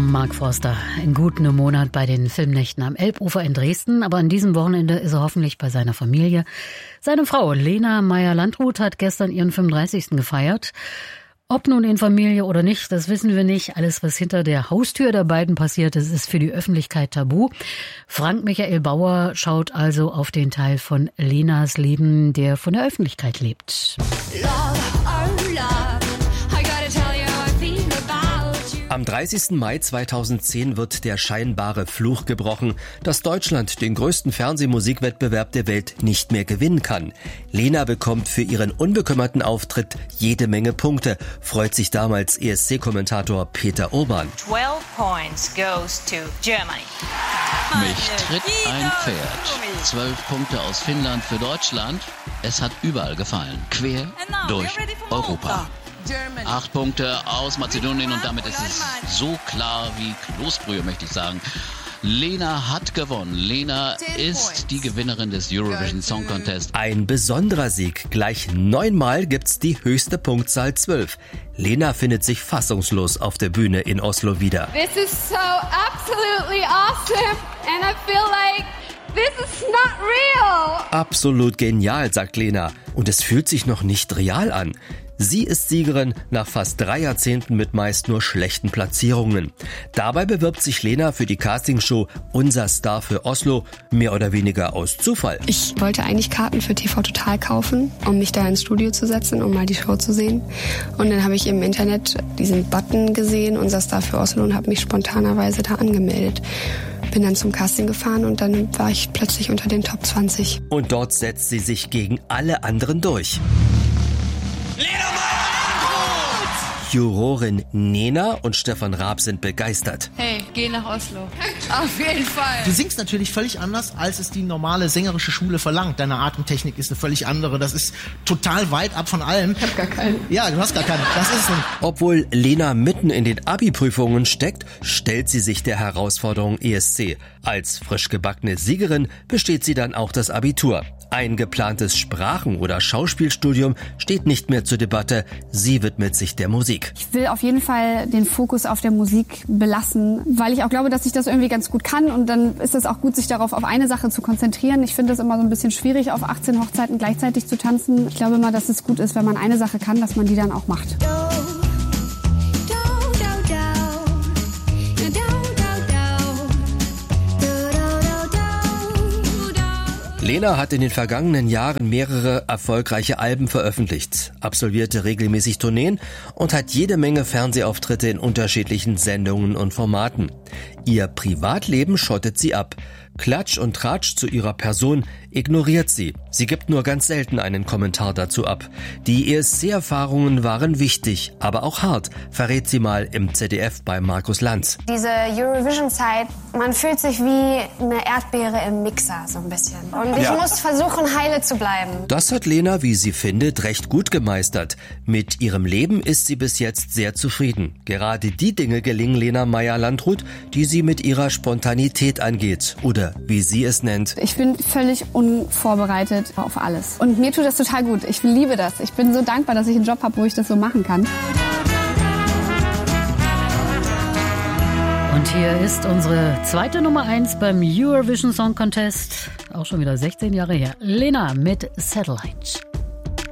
Mark Forster, in gutem Monat bei den Filmnächten am Elbufer in Dresden. Aber an diesem Wochenende ist er hoffentlich bei seiner Familie. Seine Frau Lena Meyer-Landrut hat gestern ihren 35. gefeiert. Ob nun in Familie oder nicht, das wissen wir nicht. Alles, was hinter der Haustür der beiden passiert ist, ist für die Öffentlichkeit tabu. Frank Michael Bauer schaut also auf den Teil von Lenas Leben, der von der Öffentlichkeit lebt. Am 30. Mai 2010 wird der scheinbare Fluch gebrochen, dass Deutschland den größten Fernsehmusikwettbewerb der Welt nicht mehr gewinnen kann. Lena bekommt für ihren unbekümmerten Auftritt jede Menge Punkte, freut sich damals ESC-Kommentator Peter Urban. 12 points goes to Germany. Mich tritt ein Pferd. 12 Punkte aus Finnland für Deutschland. Es hat überall gefallen. Quer durch Europa. 8 Punkte aus Mazedonien und damit ist es so klar wie Kloßbrühe, möchte ich sagen. Lena hat gewonnen. Lena ist die Gewinnerin des Eurovision Song Contest. Ein besonderer Sieg. Gleich 9-mal gibt's die höchste Punktzahl 12. Lena findet sich fassungslos auf der Bühne in Oslo wieder. This is so absolutely awesome and I feel like this is not real. Absolut genial, sagt Lena. Und es fühlt sich noch nicht real an. Sie ist Siegerin nach fast 3 Jahrzehnten mit meist nur schlechten Platzierungen. Dabei bewirbt sich Lena für die Castingshow Unser Star für Oslo, mehr oder weniger aus Zufall. Ich wollte eigentlich Karten für TV Total kaufen, um mich da ins Studio zu setzen, um mal die Show zu sehen. Und dann habe ich im Internet diesen Button gesehen, Unser Star für Oslo, und habe mich spontanerweise da angemeldet. Bin dann zum Casting gefahren und dann war ich plötzlich unter den Top 20. Und dort setzt sie sich gegen alle anderen durch. Lena Meyer-Landrut! Jurorin Nena und Stefan Raab sind begeistert. Hey, geh nach Oslo. Auf jeden Fall. Du singst natürlich völlig anders, als es die normale sängerische Schule verlangt. Deine Atemtechnik ist eine völlig andere. Das ist total weit ab von allem. Ich hab gar keine. Ja, du hast gar keine. Das ist ein. Obwohl Lena mitten in den Abi-Prüfungen steckt, stellt sie sich der Herausforderung ESC. Als frisch gebackene Siegerin besteht sie dann auch das Abitur. Ein geplantes Sprachen- oder Schauspielstudium steht nicht mehr zur Debatte. Sie widmet sich der Musik. Ich will auf jeden Fall den Fokus auf der Musik belassen, weil ich auch glaube, dass ich das irgendwie ganz gut kann. Und dann ist es auch gut, sich darauf auf eine Sache zu konzentrieren. Ich finde es immer so ein bisschen schwierig, auf 18 Hochzeiten gleichzeitig zu tanzen. Ich glaube immer, dass es gut ist, wenn man eine Sache kann, dass man die dann auch macht. Lena hat in den vergangenen Jahren mehrere erfolgreiche Alben veröffentlicht, absolvierte regelmäßig Tourneen und hat jede Menge Fernsehauftritte in unterschiedlichen Sendungen und Formaten. Ihr Privatleben schottet sie ab. Klatsch und Tratsch zu ihrer Person ignoriert sie. Sie gibt nur ganz selten einen Kommentar dazu ab. Die ESC-Erfahrungen waren wichtig, aber auch hart, verrät sie mal im ZDF bei Markus Lanz. Diese Eurovision-Zeit, man fühlt sich wie eine Erdbeere im Mixer, so ein bisschen. Und ich muss versuchen, heile zu bleiben. Das hat Lena, wie sie findet, recht gut gemeistert. Mit ihrem Leben ist sie bis jetzt sehr zufrieden. Gerade die Dinge gelingen Lena Meyer-Landrut, die sie mit ihrer Spontanität angeht oder wie sie es nennt. Ich bin völlig unvorbereitet auf alles. Und mir tut das total gut. Ich liebe das. Ich bin so dankbar, dass ich einen Job habe, wo ich das so machen kann. Und hier ist unsere zweite Nummer 1 beim Eurovision Song Contest. Auch schon wieder 16 Jahre her. Lena mit Satellite.